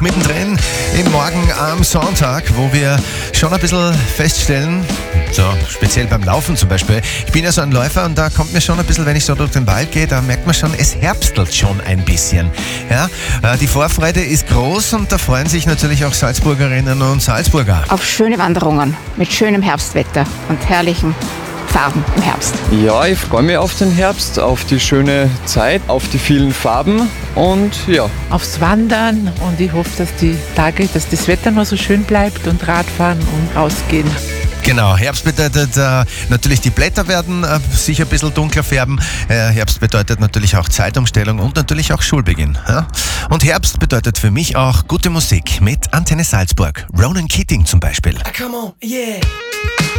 Mittendrin im Morgen am Sonntag, wo wir schon ein bisschen feststellen, so speziell beim Laufen zum Beispiel, ich bin ja so ein Läufer und da kommt mir schon ein bisschen, wenn ich so durch den Wald gehe, da merkt man schon, es herbstelt schon ein bisschen. Ja? Die Vorfreude ist groß und da freuen sich natürlich auch Salzburgerinnen und Salzburger. Auf schöne Wanderungen mit schönem Herbstwetter und herrlichen Farben im Herbst. Ja, ich freue mich auf den Herbst, auf die schöne Zeit, auf die vielen Farben und ja. Aufs Wandern und ich hoffe, dass das Wetter noch so schön bleibt und Radfahren und rausgehen. Genau, Herbst bedeutet natürlich, die Blätter werden sich ein bisschen dunkler färben. Herbst bedeutet natürlich auch Zeitumstellung und natürlich auch Schulbeginn. Ja? Und Herbst bedeutet für mich auch gute Musik mit Antenne Salzburg. Ronan Keating zum Beispiel. Come on, yeah.